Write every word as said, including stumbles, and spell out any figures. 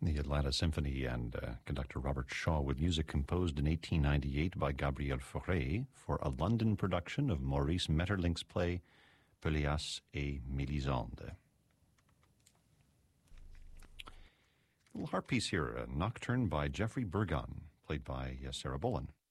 The Atlanta Symphony and uh, conductor Robert Shaw with music composed in eighteen ninety-eight by Gabriel Fauré for a London production of Maurice Maeterlinck's play Pelléas et Mélisande. A little harp piece here, a nocturne by Geoffrey Burgon, played by uh, Sarah Bolen.